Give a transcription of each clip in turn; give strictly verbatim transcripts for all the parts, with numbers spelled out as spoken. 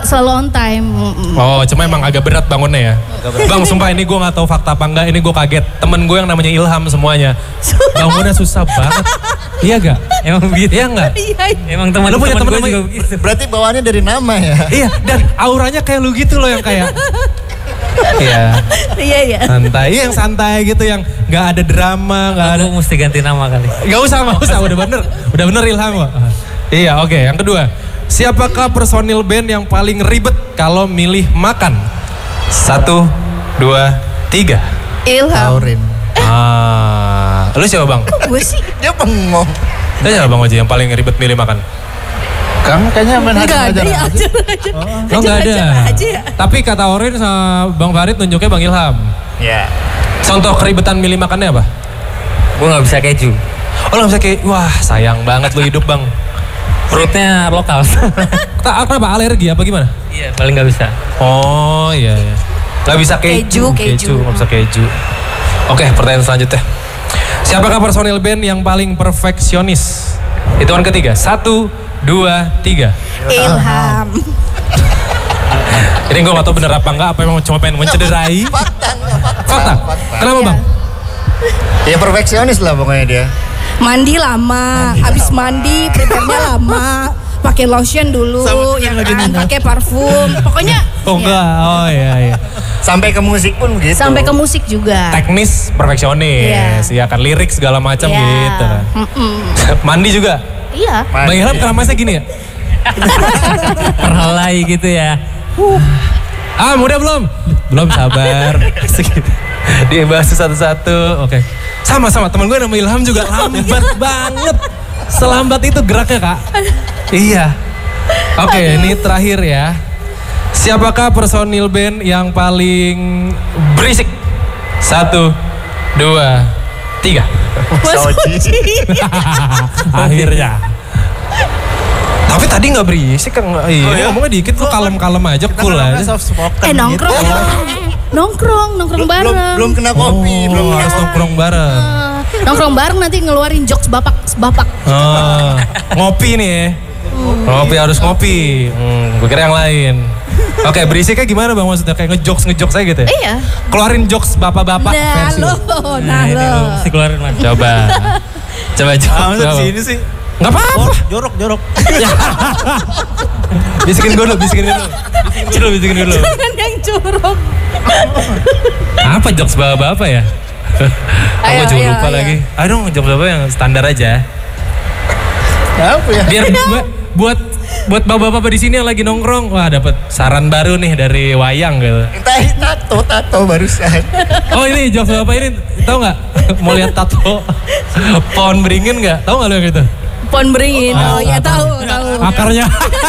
Selalu on time. Oh, cuma emang agak berat bangunnya ya. Bang, sumpah ini gue gak tahu fakta apa enggak, ini gue kaget. Temen gue yang namanya Ilham semuanya. Bangunnya susah banget. Iya gak? Emang begitu? Iya gak? Emang teman-teman punya temen gue juga begitu. Berarti bawaannya dari nama ya? Iya, dan auranya kayak lu gitu loh yang kayak... Iya. Iya, iya. Santai, yang santai gitu, yang gak ada drama, gak ada... Aku mesti ganti nama kali. Gak usah, gak usah, udah bener. Udah bener Ilham kok. Iya, oke. Yang kedua. Siapakah personil band yang paling ribet kalau milih makan? Satu, dua, tiga. Ilham. Taurin. Ah, lu siapa bang? Kok gue sih? Dia bengong. Lu siapa bang Oji yang paling ribet milih makan? Kamu kayaknya main Enggak ada hajar ya, aja. ajar aja. Oh nggak ada. aja ya. Tapi kata Orin sama Bang Farid nunjuknya Bang Ilham. Ya. Contoh keribetan milih makannya apa? Gue gak bisa keju. Oh nggak bisa kayak, wah sayang banget lu hidup bang. Perutnya lokal. Tak kenapa alergi apa gimana? Iya, paling gak bisa. Oh iya iya. Gak bisa keju, Keju, keju. Gak bisa keju. Oke, pertanyaan selanjutnya. Siapakah personil band yang paling perfeksionis? Hitungan ketiga, satu, dua, tiga. Ilham. Ini gue gak tau bener apa enggak, apa emang cuma pengen mencederai. Fakta, fakta. Fakta? Kenapa bang? Ya perfeksionis lah pokoknya dia. Mandi lama, habis mandi prepare-nya lama, pakai lotion dulu, Sama ya lagi kan, Nina. pakai parfum, pokoknya. Oh ya, enggak, oh iya iya. Sampai ke musik pun begitu. sampai ke musik juga. Teknis perfeksionis, ya kan lirik segala macam Iya. gitu kan. Mm-mm. Mandi juga. Iya. Bang Ilham keramasnya gini ya? Perhelai gitu ya. Ah mudah belum? Belum sabar. Dia bahas satu-satu. Oke. Sama-sama teman gue nama Ilham juga lambat banget. Selambat itu geraknya kak. Iya. Oke ini terakhir ya. Siapakah personil band yang paling berisik? Satu, dua, tiga. Mas Oji. Akhirnya. Tapi tadi nggak berisik kan? Iya, Oh, ya? ngomongnya dikit lu kalem-kalem aja, cool aja. Soft spoken Eh nongkrong gitu. dong. Nongkrong, nongkrong Belum, belum, bareng. belum kena kopi, Oh, belum harus nongkrong bareng. Eh, nongkrong bareng nanti ngeluarin jokes bapak, bapak. Oh, ngopi nih ya. Ngopi harus ngopi. Hmm, gue kira yang lain. Oke, berisiknya gimana bang maksudnya? Kayak ngejokes ngejokes aja gitu ya? Iya. Keluarin jokes bapak-bapak Nah versi lo, lu. nah ini lo. lu mesti keluarin mas. Coba. Coba jokes. Ah, masa coba. di sini sih. Nggak apa-apa. Jorok, jorok. Bisikin gue dulu, bisikin gue dulu. Bisikin dulu, bisikin gue dulu. Jangan yang curug. Apa jokes bapak-bapak ya? Aku Ayo, juga ayo, lupa ayo. lagi. Aduh, jokes bapak yang standar aja. Apa ya? Biar bu- buat buat bapak-bapak di sini yang lagi nongkrong, wah dapat saran baru nih dari Wayang gitu. Tadi tato, tato barusan. Oh ini jokes bapak ini, tahu nggak? Mau lihat tato pohon beringin nggak? Tahu nggak lo yang itu? Pohon beringin. Oh, ya tahu, tahu. Akarnya.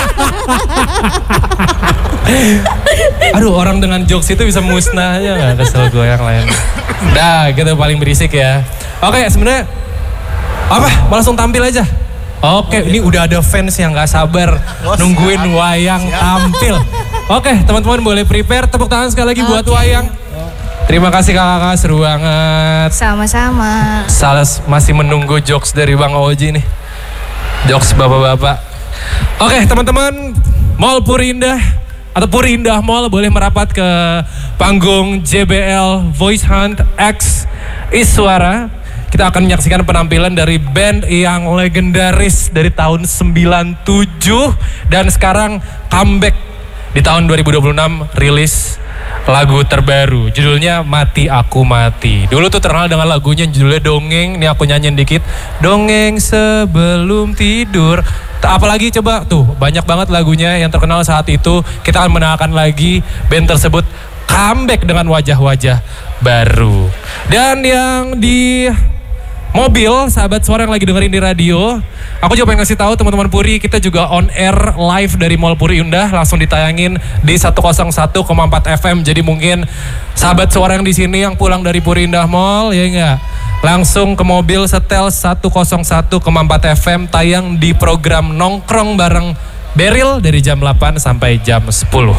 Aduh, orang dengan jokes itu bisa musnah aja nggak? Kesel gue yang lain. Dah, gitu paling berisik ya. Oke, sebenarnya apa? Langsung tampil aja. Oke, ini udah ada fans yang nggak sabar nungguin Wayang tampil. Oke, teman-teman boleh prepare. Tepuk tangan sekali lagi buat Oke. Wayang. Terima kasih kakak-kakak, seru banget. Sama-sama. Sales masih menunggu jokes dari Bang Oji nih. Jokes bapak-bapak. Oke teman-teman, Mall Puri Indah atau Puri Indah Mall boleh merapat ke panggung J B L Voice Hunt X Iswara. Kita akan menyaksikan penampilan dari band yang legendaris dari tahun sembilan tujuh dan sekarang comeback di tahun dua ribu dua puluh enam rilis lagu terbaru, judulnya Mati Aku Mati. Dulu tuh terkenal dengan lagunya judulnya Dongeng. Ini aku nyanyiin dikit. Dongeng sebelum tidur. Apalagi coba tuh banyak banget lagunya yang terkenal saat itu. Kita akan mendengarkan lagi band tersebut comeback dengan wajah-wajah baru. Dan yang di mobil, sahabat suara yang lagi dengerin di radio, aku juga pengen ngasih tahu teman-teman Puri, kita juga on air live dari Mall Puri Indah, langsung ditayangin di seratus satu koma empat F M. Jadi mungkin sahabat suara yang di sini yang pulang dari Puri Indah Mall, ya enggak, langsung ke mobil setel seratus satu koma empat F M, tayang di program Nongkrong bareng Beril dari jam delapan sampai jam sepuluh.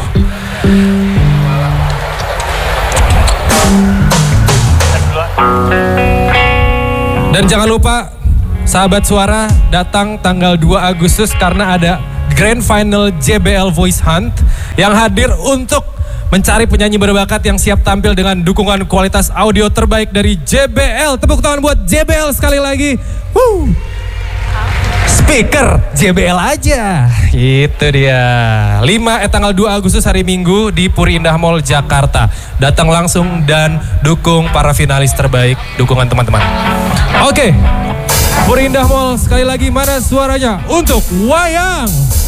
Dan jangan lupa sahabat suara datang tanggal dua Agustus karena ada Grand Final J B L Voice Hunt yang hadir untuk mencari penyanyi berbakat yang siap tampil dengan dukungan kualitas audio terbaik dari J B L. Tepuk tangan buat J B L sekali lagi. Woo. Speaker J B L aja. Itu dia. lima eh tanggal dua Agustus hari Minggu di Puri Indah Mall Jakarta. Datang langsung dan dukung para finalis terbaik, dukungan teman-teman. Oke. Puri Indah Mall sekali lagi, mana suaranya untuk Wayang?